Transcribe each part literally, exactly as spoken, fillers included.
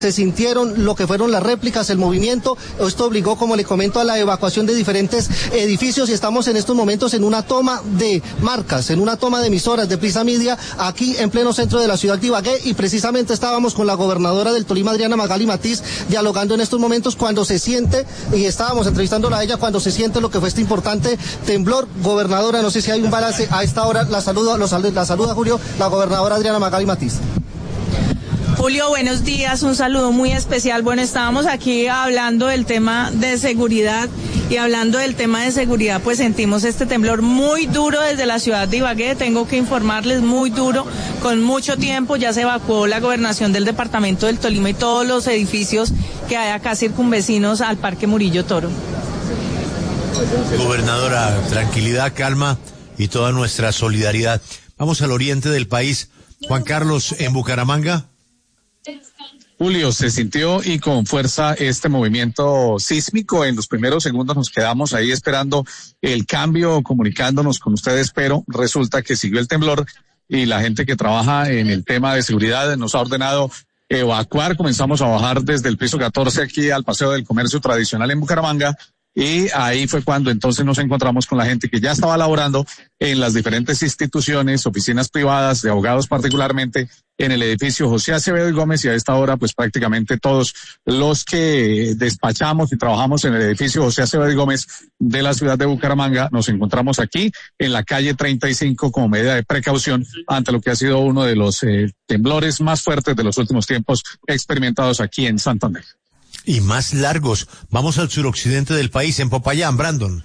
Se sintieron lo que fueron las réplicas, el movimiento. Esto obligó, como le comento, a la evacuación de diferentes edificios y estamos en estos momentos en una toma de marcas, en una toma de emisoras de Prisa Media, aquí en pleno centro de la ciudad de Ibagué, y precisamente estábamos con la gobernadora del Tolima, Adriana Magali Matiz, dialogando en estos momentos cuando se siente, y estábamos entrevistándola a ella cuando se siente lo que fue este importante temblor. Gobernadora, no sé si hay un balance a esta hora. La saludo, los, la saluda Julio, la gobernadora Adriana Magali Matiz. Julio, buenos días, un saludo muy especial. Bueno, estábamos aquí hablando del tema de seguridad y hablando del tema de seguridad, pues sentimos este temblor muy duro desde la ciudad de Ibagué. Tengo que informarles, muy duro, con mucho tiempo. Ya se evacuó la gobernación del departamento del Tolima y todos los edificios que hay acá circunvecinos al Parque Murillo Toro. Gobernadora, tranquilidad, calma y toda nuestra solidaridad. Vamos al oriente del país. Juan Carlos, en Bucaramanga. Julio, se sintió y con fuerza este movimiento sísmico. En los primeros segundos nos quedamos ahí esperando el cambio, comunicándonos con ustedes, pero resulta que siguió el temblor y la gente que trabaja en el tema de seguridad nos ha ordenado evacuar. Comenzamos a bajar desde el piso catorce aquí al Paseo del Comercio Tradicional en Bucaramanga. Y ahí fue cuando entonces nos encontramos con la gente que ya estaba laborando en las diferentes instituciones, oficinas privadas, de abogados particularmente, en el edificio José Acevedo y Gómez, y a esta hora pues prácticamente todos los que despachamos y trabajamos en el edificio José Acevedo y Gómez de la ciudad de Bucaramanga nos encontramos aquí en la calle treinta y cinco como medida de precaución ante lo que ha sido uno de los eh, temblores más fuertes de los últimos tiempos experimentados aquí en Santander. Y más largos. Vamos al suroccidente del país, en Popayán, Brandon.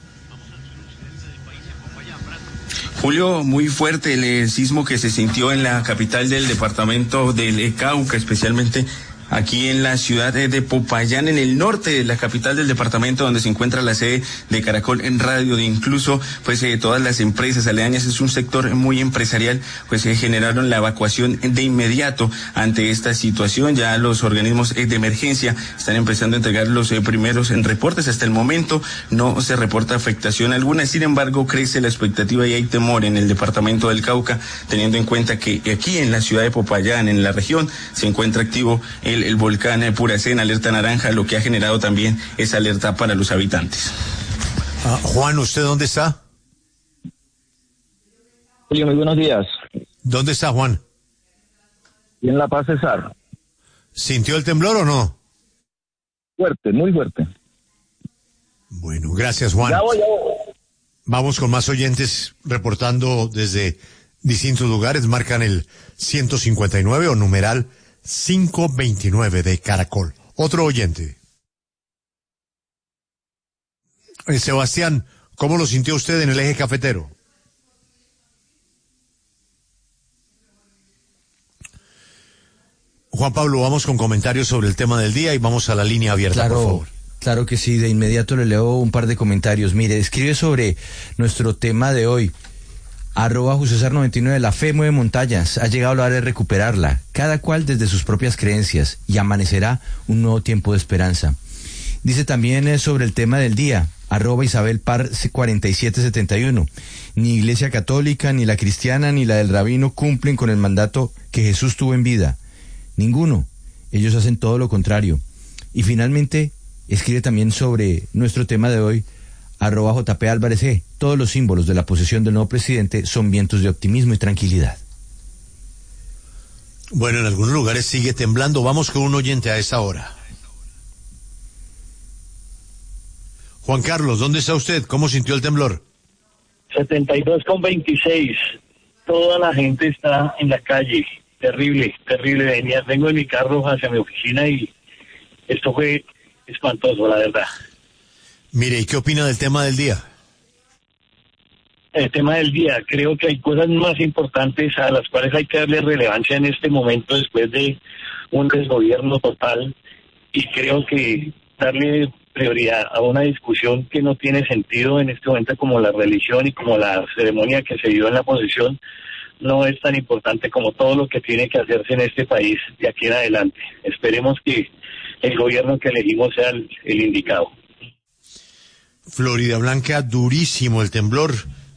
Julio, muy fuerte el sismo que se sintió en la capital del departamento del Cauca, especialmente aquí en la ciudad de Popayán, en el norte de la capital del departamento, donde se encuentra la sede de Caracol en Radio, de incluso pues eh, todas las empresas aledañas. Es un sector muy empresarial, pues eh, generaron la evacuación de inmediato ante esta situación. Ya los organismos eh, de emergencia están empezando a entregar los eh, primeros en reportes. Hasta el momento no se reporta afectación alguna, sin embargo crece la expectativa y hay temor en el departamento del Cauca, teniendo en cuenta que aquí en la ciudad de Popayán, en la región, se encuentra activo el El, el volcán eh, Puracé en alerta naranja, lo que ha generado también esa alerta para los habitantes. Ah, Juan, ¿usted dónde está? Julio, muy buenos días. ¿Dónde está, Juan? Y en La Paz, Cesar. ¿Sintió el temblor o no? Fuerte, muy fuerte. Bueno, gracias, Juan. Ya voy, ya voy. Vamos con más oyentes reportando desde distintos lugares. Marcan el ciento cincuenta y nueve o numeral quinientos veintinueve de Caracol. Otro oyente. Eh, Sebastián, ¿cómo lo sintió usted en el eje cafetero? Juan Pablo, vamos con comentarios sobre el tema del día y vamos a la línea abierta, claro, por favor. Claro que sí, de inmediato le leo un par de comentarios. Mire, escribe sobre nuestro tema de hoy. Arroba Jusesar noventa y nueve, la fe mueve montañas, ha llegado la hora de recuperarla, cada cual desde sus propias creencias, y amanecerá un nuevo tiempo de esperanza. Dice también eh, sobre el tema del día, arroba Isabel Par cuarenta y siete setenta y uno, ni Iglesia Católica, ni la cristiana, ni la del rabino cumplen con el mandato que Jesús tuvo en vida. Ninguno, ellos hacen todo lo contrario. Y finalmente, escribe también sobre nuestro tema de hoy, arroba J P Álvarez E. Todos los símbolos de la posesión del nuevo presidente son vientos de optimismo y tranquilidad. Bueno, en algunos lugares sigue temblando. Vamos con un oyente a esta hora. Juan Carlos, ¿dónde está usted? ¿Cómo sintió el temblor? setenta y dos con veintiséis. Toda la gente está en la calle. Terrible, terrible. Venía, vengo en mi carro hacia mi oficina y esto fue espantoso, la verdad. Mire, ¿y qué opina del tema del día? El tema del día, creo que hay cosas más importantes a las cuales hay que darle relevancia en este momento después de un desgobierno total, y creo que darle prioridad a una discusión que no tiene sentido en este momento, como la religión y como la ceremonia que se dio en la posesión, no es tan importante como todo lo que tiene que hacerse en este país de aquí en adelante. Esperemos que el gobierno que elegimos sea el, el indicado. Florida Blanca, durísimo el temblor.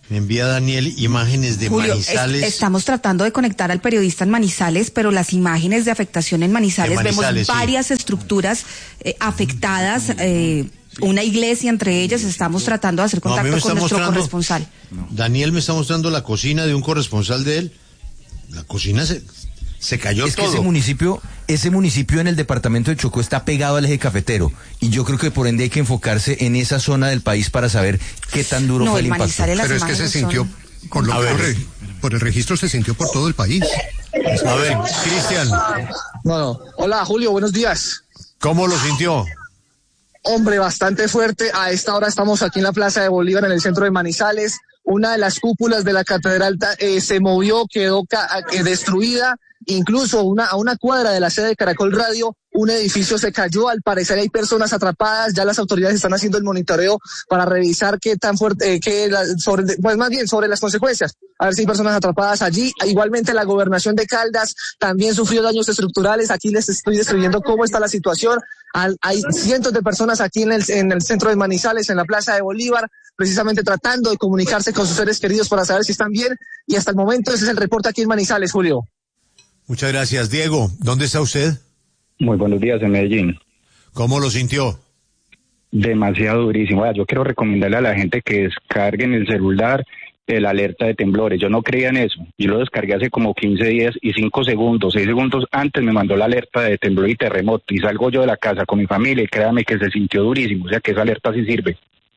Me envía Daniel imágenes de Julio, Manizales. es, estamos tratando de conectar al periodista en Manizales, pero las imágenes de afectación en Manizales, Manizales, vemos varias sí. estructuras eh, afectadas, eh, una iglesia entre ellas. Estamos tratando de hacer No, a mí contacto me con está nuestro mostrando- corresponsal. Daniel me está mostrando la cocina de un corresponsal de él. La cocina se, se cayó Es que todo. ese municipio, ese municipio en el departamento de Chocó está pegado al eje cafetero, y yo creo que por ende hay que enfocarse en esa zona del país para saber qué tan duro No, fue el el impacto. Manizales, las Pero es que se imágenes sintió, son- por, lo A que ver. por, el, por el registro se sintió por todo el país. A ver, Cristian, Bueno, hola Julio, buenos días. ¿cómo lo sintió? Hombre, bastante fuerte. A esta hora estamos aquí en la Plaza de Bolívar, en el centro de Manizales. Una de las cúpulas de la catedral eh, se movió, quedó ca eh, destruida. Incluso una, a una cuadra de la sede de Caracol Radio, un edificio se cayó. Al parecer hay personas atrapadas. Ya las autoridades están haciendo el monitoreo para revisar qué tan fuerte, eh, qué la, sobre, pues más bien sobre las consecuencias. A ver si hay personas atrapadas allí. Igualmente la gobernación de Caldas también sufrió daños estructurales. Aquí les estoy describiendo cómo está la situación. Al, hay cientos de personas aquí en el, en el centro de Manizales, en la Plaza de Bolívar, precisamente tratando de comunicarse con sus seres queridos para saber si están bien. Y hasta el momento ese es el reporte aquí en Manizales, Julio. Muchas gracias. Diego, ¿dónde está usted? Muy buenos días en Medellín. ¿Cómo lo sintió? Demasiado durísimo. Vea, yo quiero recomendarle a la gente que descarguen el celular el alerta de temblores. Yo no creía en eso. Yo lo descargué hace como quince días y cinco segundos, seis segundos antes me mandó la alerta de temblor y terremoto. Y salgo yo de la casa con mi familia y créame que se sintió durísimo. O sea que esa alerta sí sirve.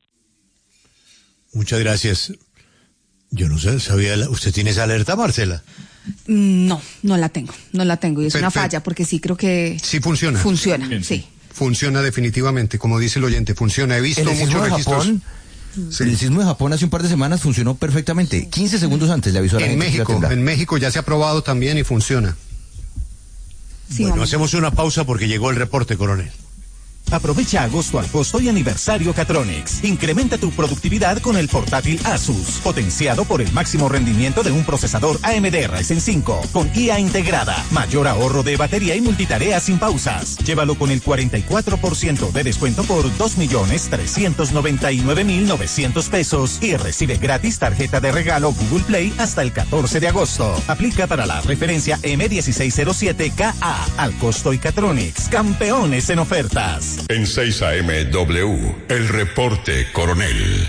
Muchas gracias. Yo no sé, ¿sabía? la- ¿Usted tiene esa alerta, Marcela? No, no la tengo, no la tengo. Y es una Perfecto. falla porque sí creo que Sí funciona. funciona, sí. Funciona definitivamente, como dice el oyente, funciona. He visto En el sismo muchos de registros. Japón, Sí. en el sismo de Japón hace un par de semanas funcionó perfectamente. quince segundos antes le avisó a la En gente que iba a México, temblar. en México ya se ha probado también y funciona. Sí, Bueno, vamos. hacemos una pausa porque llegó el reporte, coronel. Aprovecha agosto al costo y aniversario Catronics. Incrementa tu productividad con el portátil Asus, potenciado por el máximo rendimiento de un procesador A M D Ryzen cinco, con I A integrada, mayor ahorro de batería y multitarea sin pausas. Llévalo con el cuarenta y cuatro por ciento de descuento por dos millones trescientos noventa y nueve mil novecientos pesos y recibe gratis tarjeta de regalo Google Play hasta el catorce de agosto. Aplica para la referencia M dieciséis cero siete K A al costo y Catronics, campeones en ofertas. En seis A M W, el reporte coronel.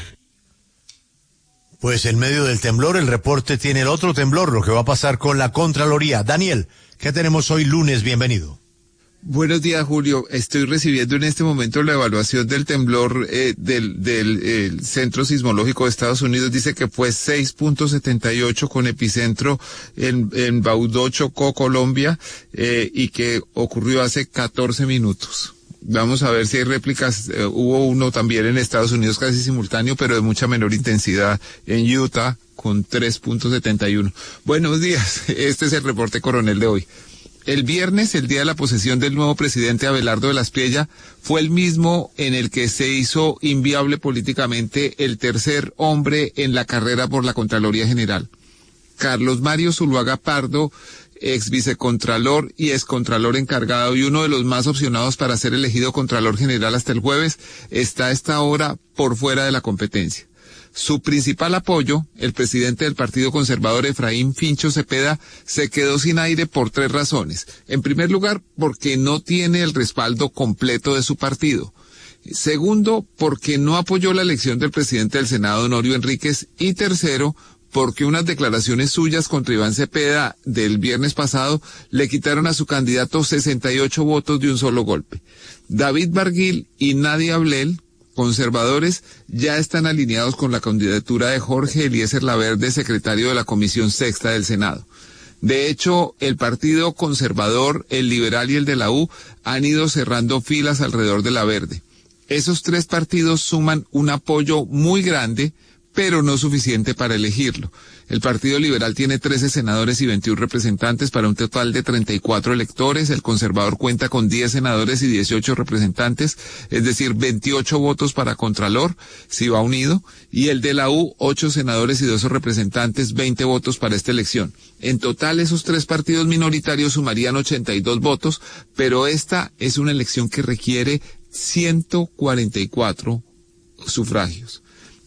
Pues en medio del temblor, el reporte tiene el otro temblor, lo que va a pasar con la Contraloría. Daniel, ¿qué tenemos hoy lunes? Bienvenido. Buenos días, Julio. Estoy recibiendo en este momento la evaluación del temblor eh, del, del eh, Centro Sismológico de Estados Unidos. Dice que fue seis punto setenta y ocho con epicentro en, en Baudó, Chocó, Colombia, eh, y que ocurrió hace catorce minutos. Vamos a ver si hay réplicas. Eh, hubo uno también en Estados Unidos casi simultáneo, pero de mucha menor intensidad en Utah con tres punto setenta y uno. Buenos días. Este es el reporte coronel de hoy. El viernes, el día de la posesión del nuevo presidente Abelardo de la Espriella, fue el mismo en el que se hizo inviable políticamente el tercer hombre en la carrera por la Contraloría General. Carlos Mario Zuluaga Pardo, ex vicecontralor y excontralor encargado y uno de los más opcionados para ser elegido Contralor General hasta el jueves, está a esta hora por fuera de la competencia. Su principal apoyo, el presidente del Partido Conservador Efraín Fincho Cepeda, se quedó sin aire por tres razones. En primer lugar, porque no tiene el respaldo completo de su partido. Segundo, porque no apoyó la elección del presidente del Senado, Honorio Enríquez. Y tercero, porque unas declaraciones suyas contra Iván Cepeda del viernes pasado le quitaron a su candidato sesenta y ocho votos de un solo golpe. David Barguil y Nadia Ablel, conservadores, ya están alineados con la candidatura de Jorge Eliezer Laverde, secretario de la Comisión Sexta del Senado. De hecho, el Partido Conservador, el Liberal y el de la U han ido cerrando filas alrededor de Laverde. Esos tres partidos suman un apoyo muy grande, pero no suficiente para elegirlo. El Partido Liberal tiene trece senadores y veintiún representantes para un total de treinta y cuatro electores. El Conservador cuenta con diez senadores y dieciocho representantes, es decir, veintiocho votos para Contralor, si va unido. Y el de la U, ocho senadores y doce representantes, veinte votos para esta elección. En total, esos tres partidos minoritarios sumarían ochenta y dos votos, pero esta es una elección que requiere ciento cuarenta y cuatro sufragios.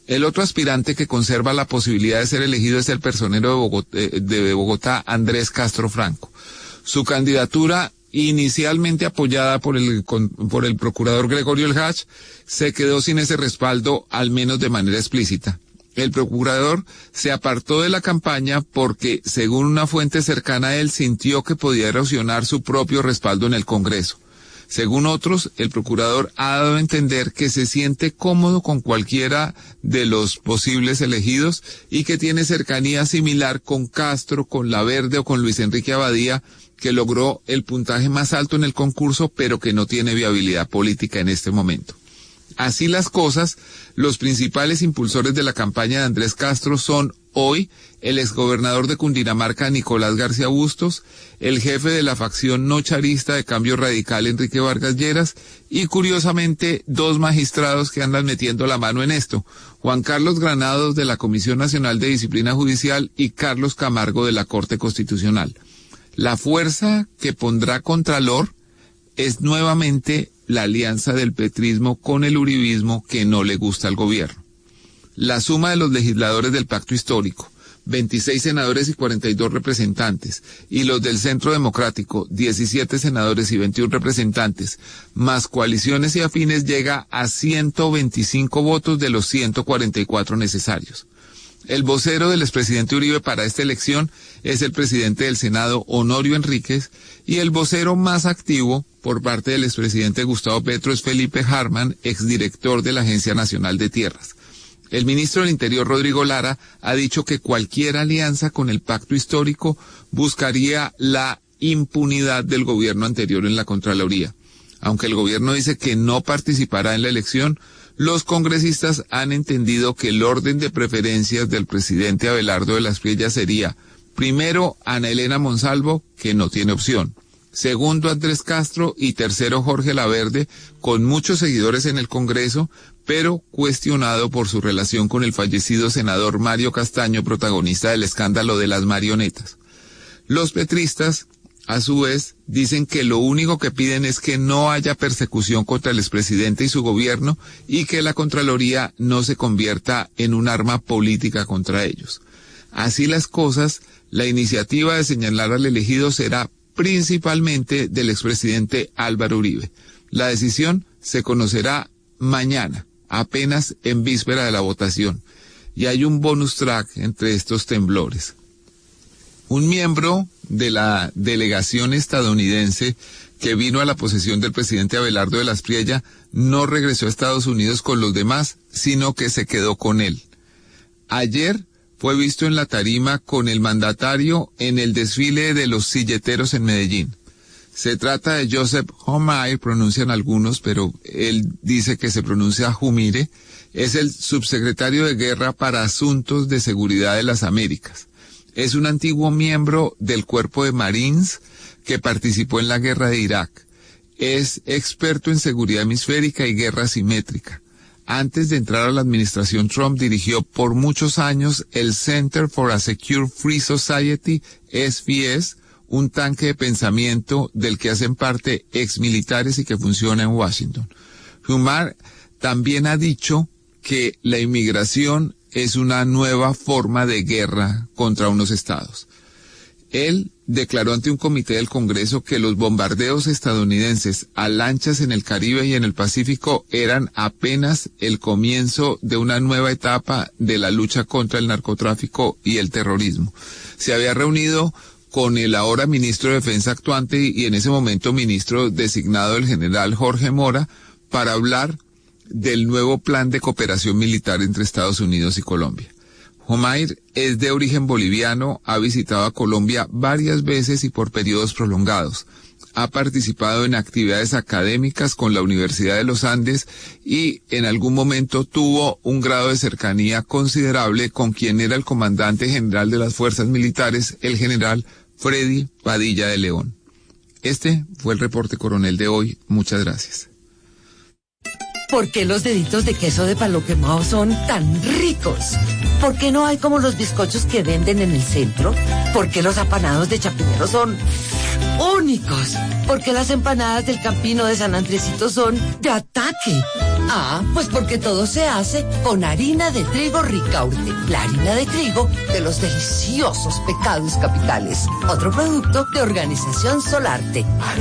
El otro aspirante que conserva la posibilidad de ser elegido es el personero de Bogotá, de Bogotá, Andrés Castro Franco. Su candidatura, inicialmente apoyada por el, por el procurador Gregorio El Hach, se quedó sin ese respaldo, al menos de manera explícita. El procurador se apartó de la campaña porque, según una fuente cercana a él, sintió que podía erosionar su propio respaldo en el Congreso. Según otros, el procurador ha dado a entender que se siente cómodo con cualquiera de los posibles elegidos y que tiene cercanía similar con Castro, con Laverde o con Luis Enrique Abadía, que logró el puntaje más alto en el concurso, pero que no tiene viabilidad política en este momento. Así las cosas, los principales impulsores de la campaña de Andrés Castro son hoy el exgobernador de Cundinamarca, Nicolás García Bustos, el jefe de la facción no charista de Cambio Radical, Enrique Vargas Lleras, y curiosamente dos magistrados que andan metiendo la mano en esto, Juan Carlos Granados de la Comisión Nacional de Disciplina Judicial y Carlos Camargo de la Corte Constitucional. La fuerza que pondrá contralor es nuevamente la alianza del petrismo con el uribismo que no le gusta al gobierno. La suma de los legisladores del pacto histórico, veintiséis senadores y cuarenta y dos representantes, y los del Centro Democrático, diecisiete senadores y veintiún representantes, más coaliciones y afines, llega a ciento veinticinco votos de los ciento cuarenta y cuatro necesarios. El vocero del expresidente Uribe para esta elección es el presidente del Senado, Honorio Enríquez, y el vocero más activo por parte del expresidente Gustavo Petro es Felipe Harman, exdirector de la Agencia Nacional de Tierras. El ministro del Interior, Rodrigo Lara, ha dicho que cualquier alianza con el pacto histórico buscaría la impunidad del gobierno anterior en la Contraloría. Aunque el gobierno dice que no participará en la elección, los congresistas han entendido que el orden de preferencias del presidente Abelardo de la Espriella sería, primero, Ana Elena Monsalvo, que no tiene opción; segundo, Andrés Castro; y tercero, Jorge Laverde, con muchos seguidores en el Congreso, pero cuestionado por su relación con el fallecido senador Mario Castaño, protagonista del escándalo de las marionetas. Los petristas, a su vez, dicen que lo único que piden es que no haya persecución contra el expresidente y su gobierno y que la Contraloría no se convierta en un arma política contra ellos. Así las cosas, la iniciativa de señalar al elegido será principalmente del expresidente Álvaro Uribe. La decisión se conocerá mañana, apenas en víspera de la votación. Y hay un bonus track entre estos temblores. Un miembro de la delegación estadounidense que vino a la posesión del presidente Abelardo de la Espriella no regresó a Estados Unidos con los demás, sino que se quedó con él. Ayer fue visto en la tarima con el mandatario en el desfile de los silleteros en Medellín. Se trata de Joseph Homaire, pronuncian algunos, pero él dice que se pronuncia Jumire. Es el subsecretario de Guerra para Asuntos de Seguridad de las Américas. Es un antiguo miembro del Cuerpo de Marines que participó en la guerra de Irak. Es experto en seguridad hemisférica y guerra asimétrica. Antes de entrar a la administración Trump, dirigió por muchos años el Center for a Secure Free Society, S V S, un tanque de pensamiento del que hacen parte exmilitares y que funciona en Washington. Humar también ha dicho que la inmigración es una nueva forma de guerra contra unos estados. Él declaró ante un comité del Congreso que los bombardeos estadounidenses a lanchas en el Caribe y en el Pacífico eran apenas el comienzo de una nueva etapa de la lucha contra el narcotráfico y el terrorismo. Se había reunido con el ahora ministro de Defensa actuante y en ese momento ministro designado, el general Jorge Mora, para hablar del nuevo plan de cooperación militar entre Estados Unidos y Colombia. Homaire es de origen boliviano, ha visitado a Colombia varias veces y por periodos prolongados. Ha participado en actividades académicas con la Universidad de los Andes y en algún momento tuvo un grado de cercanía considerable con quien era el comandante general de las fuerzas militares, el general Freddy Padilla de León. Este fue el reporte coronel de hoy. Muchas gracias. ¿Por qué los deditos de queso de palo quemado son tan ricos? ¿Por qué no hay como los bizcochos que venden en el centro? ¿Por qué los apanados de Chapinero son únicos, porque las empanadas del Campino de San Andresito son de ataque. Ah, pues porque todo se hace con harina de trigo Ricaurte, la harina de trigo de los deliciosos Pecados Capitales, otro producto de Organización Solarte.